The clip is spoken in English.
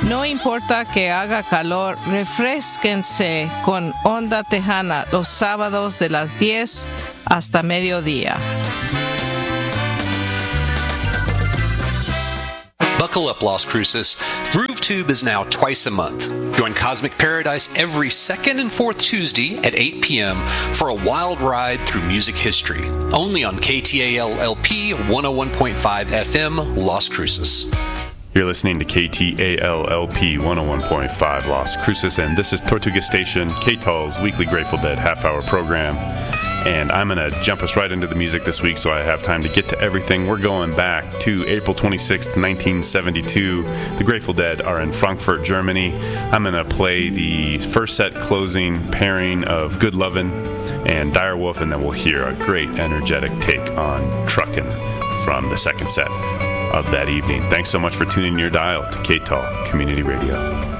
No importa que haga calor, refrésquense con Onda Tejana los sábados de las 10 hasta mediodía. Buckle up, Las Cruces. GrooveTube is now twice a month. Join Cosmic Paradise every second and fourth Tuesday at 8 p.m. for a wild ride through music history. Only on KTAL-LP 101.5 FM, Las Cruces. You're listening to KTAL-LP 101.5 Las Cruces, and this is Tortuga Station, KTAL's weekly Grateful Dead half-hour program. And I'm going to jump us right into the music this week so I have time to get to everything. We're going back to April 26th, 1972. The Grateful Dead are in Frankfurt, Germany. I'm going to play the first set closing pairing of Good Lovin' and Dire Wolf, and then we'll hear a great energetic take on Truckin' from the second set of that evening. Thanks so much for tuning your dial to KTAL Community Radio.